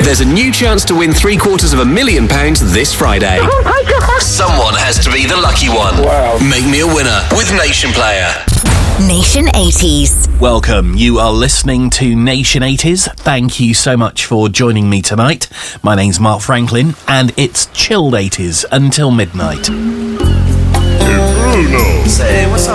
There's a new chance to win £750,000 this Friday. Oh my God! Someone has to be the lucky one. Wow. Make me a winner with Nation Player. Nation 80s. Welcome. You are listening to Nation 80s. Thank you so much for joining me tonight. My name's Mark Franklin, and it's chilled 80s until midnight. Bruno. Say, what's up?